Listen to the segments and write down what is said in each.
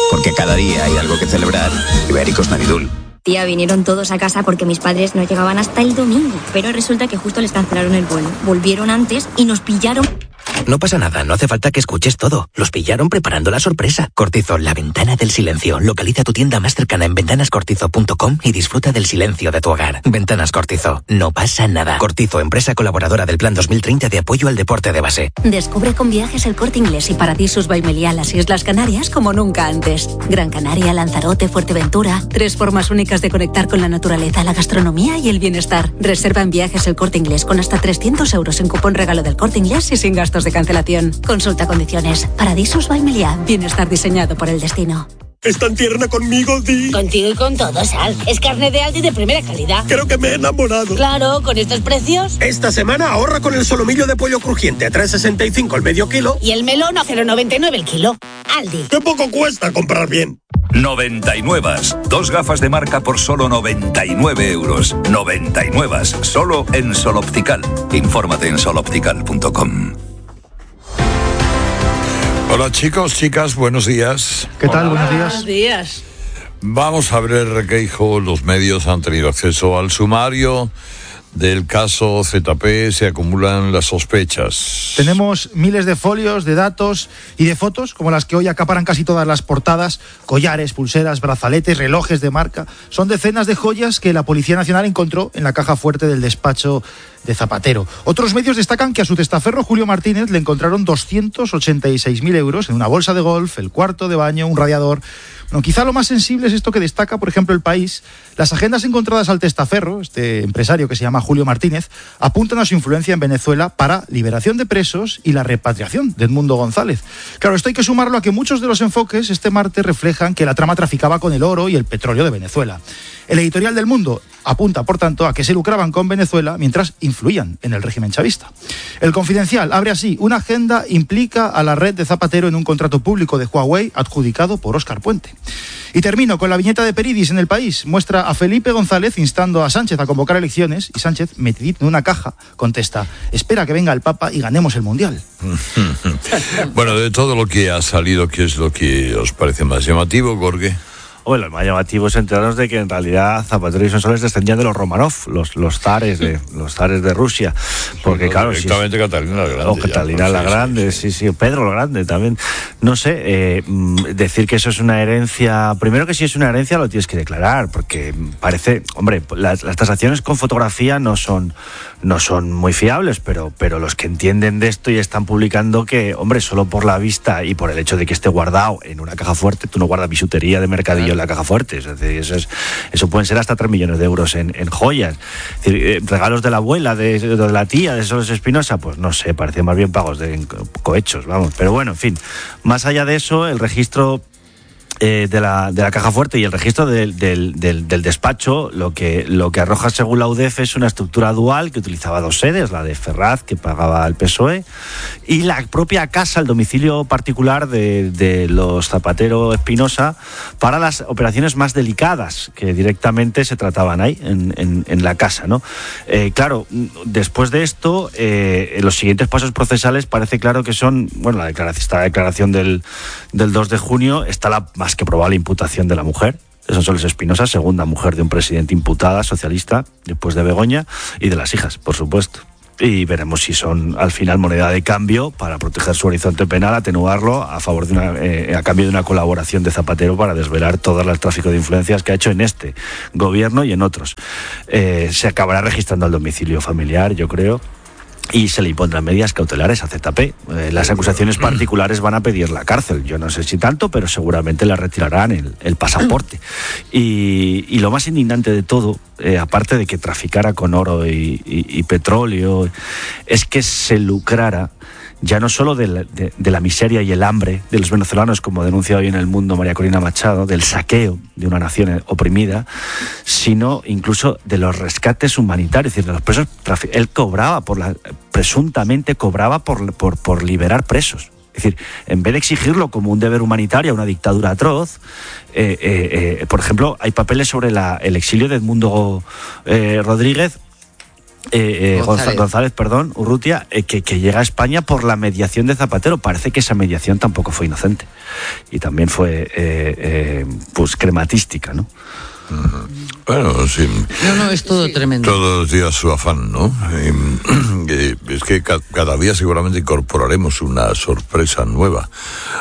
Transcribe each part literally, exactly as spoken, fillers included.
Porque cada día hay algo que celebrar. Ibéricos Navidul. Tía, vinieron todos a casa porque mis padres no llegaban hasta el domingo. Pero resulta que justo les cancelaron el vuelo. Volvieron antes y nos pillaron... No pasa nada, no hace falta que escuches todo. Los pillaron preparando la sorpresa. Cortizo, la ventana del silencio. Localiza tu tienda más cercana en ventanas cortizo punto com y disfruta del silencio de tu hogar. Ventanas Cortizo, no pasa nada. Cortizo, empresa colaboradora del Plan dos mil treinta de apoyo al deporte de base. Descubre con Viajes El Corte Inglés y Paradisus by Meliá las Islas Canarias como nunca antes. Gran Canaria, Lanzarote, Fuerteventura. Tres formas únicas de conectar con la naturaleza, la gastronomía y el bienestar. Reserva en Viajes El Corte Inglés con hasta trescientos euros en cupón regalo del Corte Inglés y sin gastos de cancelación. Consulta condiciones. Paradisus by Meliá. Bienestar diseñado por el destino. ¿Es tan tierna conmigo, Di? Contigo y con todo, Sal. Es carne de Aldi de primera calidad. Creo que me he enamorado. Claro, con estos precios. Esta semana ahorra con el solomillo de pollo crujiente a tres sesenta y cinco el medio kilo. Y el melón a cero noventa y nueve el kilo. Aldi. ¡Qué poco cuesta comprar bien! noventa y nueve. Dos gafas de marca por solo noventa y nueve euros. noventa y nueve. Solo en Sol Optical. Infórmate en sol optical punto com. Hola chicos, chicas, buenos días. ¿Qué tal? Hola. Buenos días. Buenos días. Vamos a ver el requeijo. Los medios han tenido acceso al sumario del caso Z P. Se acumulan las sospechas. Tenemos miles de folios, de datos y de fotos, como las que hoy acaparan casi todas las portadas. Collares, pulseras, brazaletes, relojes de marca. Son decenas de joyas que la Policía Nacional encontró en la caja fuerte del despacho de Zapatero. Otros medios destacan que a su testaferro Julio Martínez le encontraron doscientos ochenta y seis mil euros en una bolsa de golf, el cuarto de baño, un radiador. Bueno, quizá lo más sensible es esto que destaca, por ejemplo, El País. Las agendas encontradas al testaferro, este empresario que se llama Julio Martínez, apuntan a su influencia en Venezuela para liberación de presos y la repatriación de Edmundo González. Claro, esto hay que sumarlo a que muchos de los enfoques este martes reflejan que la trama traficaba con el oro y el petróleo de Venezuela. El editorial del Mundo apunta, por tanto, a que se lucraban con Venezuela mientras influían en el régimen chavista. El Confidencial abre así: una agenda implica a la red de Zapatero en un contrato público de Huawei adjudicado por Óscar Puente. Y termino con la viñeta de Peridis en El País. Muestra a Felipe González instando a Sánchez a convocar elecciones y Sánchez, metidito en una caja, contesta: espera que venga el Papa y ganemos el Mundial. Bueno, de todo lo que ha salido, ¿qué es lo que os parece más llamativo, Gorge? Bueno, lo más llamativo es enterarnos de que en realidad Zapatero y Sonsoles descendían de los Romanov, los, los zares de los zares de Rusia. Porque sí, claro, directamente si es, Catalina la Grande. O Catalina ya, la sí, Grande, sí, sí, sí, Pedro la Grande también. No sé, eh, decir que eso es una herencia, primero que si es una herencia lo tienes que declarar, porque parece, hombre, las, las tasaciones con fotografía no son no son muy fiables, pero, pero los que entienden de esto y están publicando que, hombre, solo por la vista y por el hecho de que esté guardado en una caja fuerte, tú no guardas bisutería de mercadillo claro. en la caja fuerte, es decir, eso, es, eso pueden ser hasta tres millones de euros en, en joyas. Es decir, eh, regalos de la abuela, de, de la tía, de Soles Espinosa, pues no sé, parecen más bien pagos de cohechos, vamos, pero bueno, en fin, más allá de eso, el registro Eh, de, la, de la caja fuerte y el registro del, del, del, del despacho lo que, lo que arroja según la U D E F es una estructura dual que utilizaba dos sedes, la de Ferraz que pagaba el P S O E y la propia casa, el domicilio particular de, de los Zapatero Espinosa para las operaciones más delicadas que directamente se trataban ahí en, en, en la casa, ¿no? Eh, claro, después de esto eh, los siguientes pasos procesales parece claro que son, bueno, la declaración, esta declaración del, del dos de junio está la más que probable imputación de la mujer, de Sonsoles Espinosa, segunda mujer de un presidente imputada socialista, después de Begoña, y de las hijas, por supuesto. Y veremos si son al final moneda de cambio para proteger su horizonte penal, atenuarlo a favor de una, eh, a cambio de una colaboración de Zapatero para desvelar todo el tráfico de influencias que ha hecho en este gobierno y en otros. Eh, se acabará registrando al domicilio familiar, yo creo. Y se le impondrán medidas cautelares a Z P. Eh, las acusaciones particulares van a pedir la cárcel. Yo no sé si tanto, pero seguramente le retirarán el, el pasaporte. Y, y lo más indignante de todo, eh, aparte de que traficara con oro y, y, y petróleo, es que se lucrara ya no solo de la, de, de la miseria y el hambre de los venezolanos, como denuncia hoy en El Mundo María Corina Machado, del saqueo de una nación oprimida, sino incluso de los rescates humanitarios, es decir, de los presos. Él cobraba, por la, presuntamente cobraba por, por, por liberar presos. Es decir, en vez de exigirlo como un deber humanitario a una dictadura atroz, eh, eh, eh, por ejemplo, hay papeles sobre la, el exilio de Edmundo eh, Rodríguez, Eh, eh, González. González, perdón, Urrutia, eh, que, que llega a España por la mediación de Zapatero. Parece que esa mediación tampoco fue inocente y también fue eh, eh, pues crematística, ¿no? Uh-huh. Bueno, sí. No, no, es todo sí. tremendo. Todos los días su afán, ¿no? Eh, es que ca- cada día seguramente incorporaremos una sorpresa nueva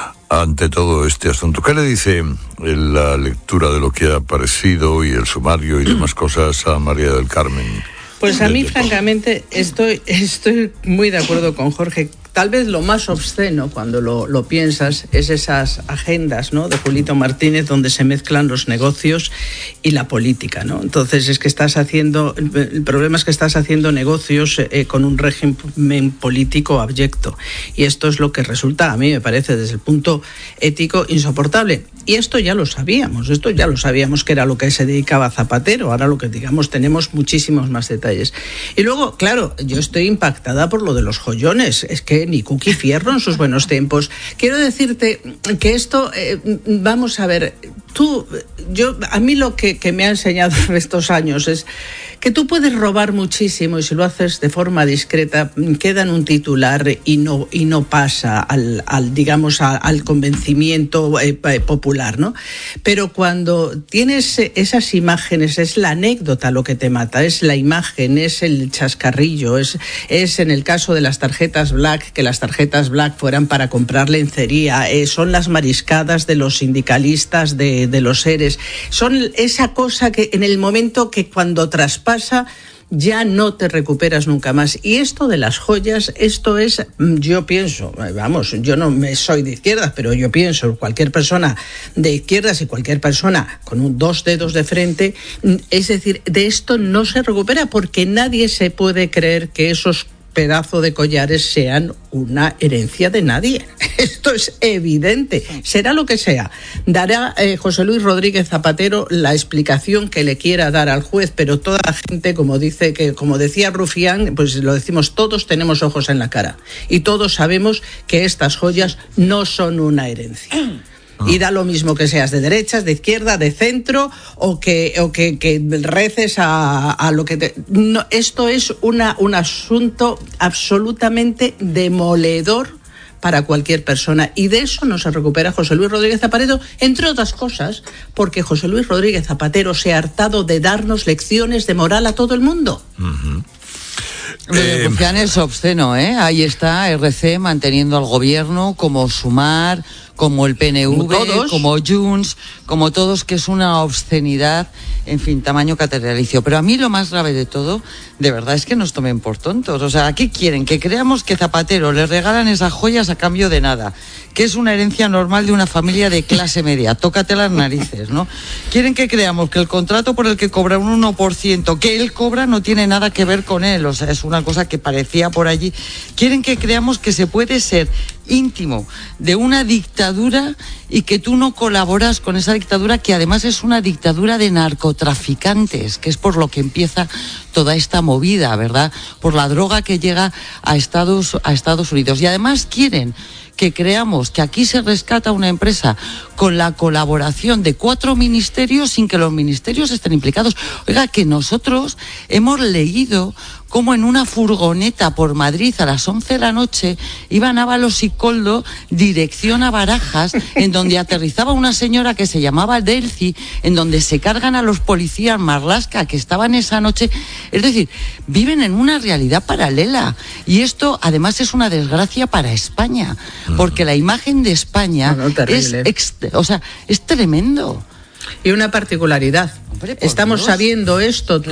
ante todo este asunto. ¿Qué le dice la lectura de lo que ha aparecido y el sumario y demás cosas a María del Carmen? Pues a mí, francamente, estoy, estoy muy de acuerdo con Jorge. Tal vez lo más obsceno, cuando lo, lo piensas, es esas agendas, ¿no?, de Julito Martínez, donde se mezclan los negocios y la política, ¿no? Entonces es que estás haciendo, el problema es que estás haciendo negocios eh, con un régimen político abyecto. Y esto es lo que resulta, a mí me parece, desde el punto ético, insoportable. Y esto ya lo sabíamos, esto ya lo sabíamos que era lo que se dedicaba Zapatero. Ahora lo que digamos, tenemos muchísimos más detalles. Y luego, claro, yo estoy impactada por lo de los joyones. Es que ni Cookie Fierro en sus buenos tiempos. Quiero decirte que esto, eh, vamos a ver, tú, yo, a mí lo que, que me ha enseñado estos años es que tú puedes robar muchísimo y si lo haces de forma discreta queda en un titular y no, y no pasa al, al digamos, a, al convencimiento eh, popular, ¿no? Pero cuando tienes esas imágenes, es la anécdota lo que te mata, es la imagen, es el chascarrillo, es, es en el caso de las tarjetas Black, que las tarjetas Black fueran para comprar lencería, eh, son las mariscadas de los sindicalistas de, de los seres, son esa cosa que en el momento que cuando traspasa ya no te recuperas nunca más. Y esto de las joyas, esto es, yo pienso, vamos, yo no me soy de izquierdas, pero yo pienso, cualquier persona de izquierdas y cualquier persona con un dos dedos de frente, es decir, de esto no se recupera porque nadie se puede creer que esos pedazo de collares sean una herencia de nadie. Esto es evidente. Será lo que sea. Dará eh, José Luis Rodríguez Zapatero la explicación que le quiera dar al juez, pero toda la gente, como dice que, como decía Rufián, pues lo decimos, todos tenemos ojos en la cara y todos sabemos que estas joyas no son una herencia. Y da lo mismo que seas de derechas, de izquierda, de centro, o que, o que, que reces a, a lo que te... No, esto es una, un asunto absolutamente demoledor para cualquier persona, y de eso no se recupera José Luis Rodríguez Zapatero, entre otras cosas, porque José Luis Rodríguez Zapatero se ha hartado de darnos lecciones de moral a todo el mundo. Uh-huh. Lo de Rufián es obsceno, ¿eh? Ahí está R C manteniendo al gobierno, como Sumar, como el P N V, como, todos. como Junts, como todos, que es una obscenidad, en fin, tamaño catedralicio. Pero a mí lo más grave de todo, de verdad, es que nos tomen por tontos. O sea, ¿qué quieren? Que creamos que Zapatero le regalan esas joyas a cambio de nada, que es una herencia normal de una familia de clase media. Tócate las narices, ¿no? Quieren que creamos que el contrato por el que cobra un uno por ciento que él cobra no tiene nada que ver con él. O sea, es una cosa que parecía por allí. Quieren que creamos que se puede ser íntimo de una dictadura y que tú no colaboras con esa dictadura, que además es una dictadura de narcotraficantes, que es por lo que empieza toda esta movida, ¿verdad? Por la droga que llega a Estados, a Estados Unidos. Y además quieren que creamos que aquí se rescata una empresa con la colaboración de cuatro ministerios sin que los ministerios estén implicados. Oiga, que nosotros hemos leído cómo en una furgoneta por Madrid a las once de la noche iban Ábalos y Koldo dirección a Barajas, en donde aterrizaba una señora que se llamaba Delcy, en donde se cargan a los policías Marlaska que estaban esa noche. Es decir, viven en una realidad paralela, y esto además es una desgracia para España, porque la imagen de España no, no, es, ex, o sea, es tremendo. Y una particularidad, Hombre, estamos Dios. sabiendo esto